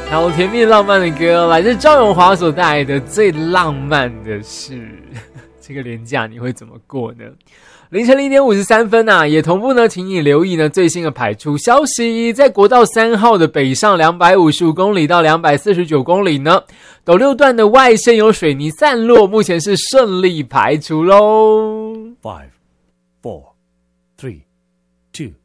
好甜蜜浪漫的歌，来自赵咏华所带来的《最浪漫的事》。这个连假你会怎么过呢？凌晨0点53分啊，也同步呢，请你留意呢最新的排出消息，在国道3号的北上255公里到249公里呢，斗六段的外线有水泥散落，目前是顺利排除咯。 5, 4, 3, 2